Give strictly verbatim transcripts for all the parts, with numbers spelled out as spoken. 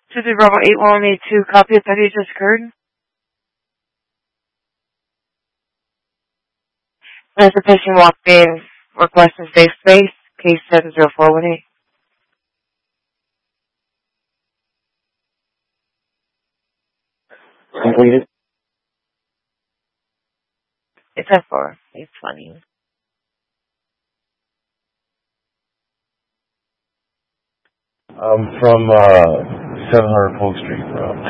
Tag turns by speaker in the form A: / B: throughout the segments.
A: two three Bravo eight one eight two, copy of thirty just occurred. As the patient walked in, requesting safe space, case seven zero four one eight.
B: Completed.
A: It's at four. It's funny.
B: I'm from uh, seven hundred Polk Street, bro.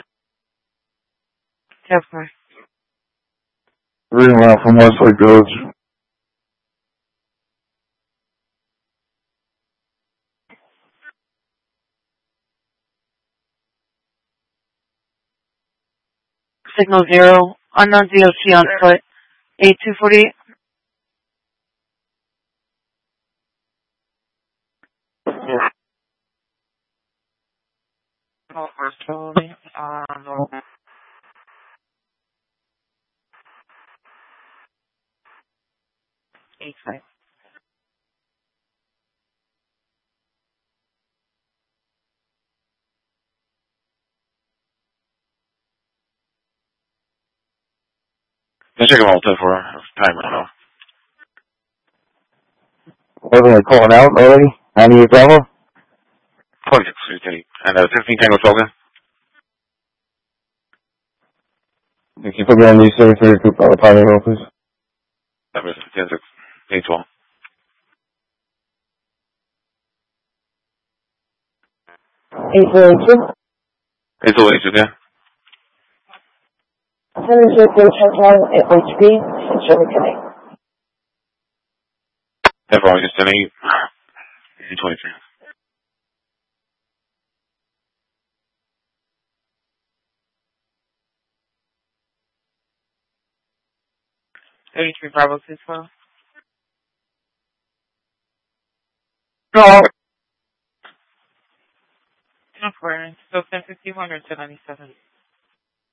A: Ten four.
B: Three mile from Westlake Village.
A: Signal zero. Unknown D O C on foot. eight two four eight. Oh, first slowly. Um, eight five.
B: Let's check them all for time right now. Wasn't they calling out already? ninety-eight Bravo? twenty-six, Kenny. And uh, fifteen Tango Falcon. Can you put me on these thirty-three Coupe on the Pioneer Roll, please? That was ten six. eight twelve.
A: eight zero two.
B: eight oh eight, yeah?
A: seven zero four one at H P. Central Connect.
B: Everyone just ten eight. eight twenty-three.
A: thirty-three Bravo two twelve. No. No, for still ten fifty-one or ten ninety-seven.